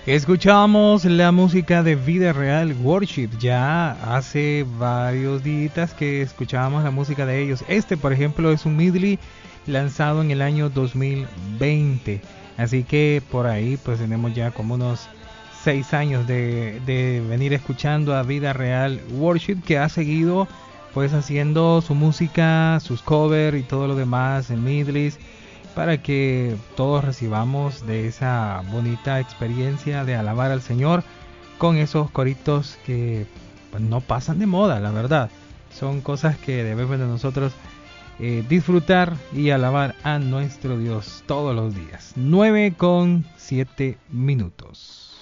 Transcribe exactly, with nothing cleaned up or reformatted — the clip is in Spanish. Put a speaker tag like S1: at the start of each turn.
S1: Escuchamos la música de Vida Real Worship. Ya hace varios días que escuchábamos la música de ellos. Este, por ejemplo, es un medley lanzado en el año dos mil veinte. Así que por ahí pues tenemos ya como unos seis años de, de venir escuchando a Vida Real Worship, que ha seguido pues haciendo su música, sus covers y todo lo demás en medleys, para que todos recibamos de esa bonita experiencia de alabar al Señor con esos coritos que pues, no pasan de moda, la verdad. Son cosas que debemos de nosotros eh, disfrutar y alabar a nuestro Dios todos los días. nueve con siete minutos.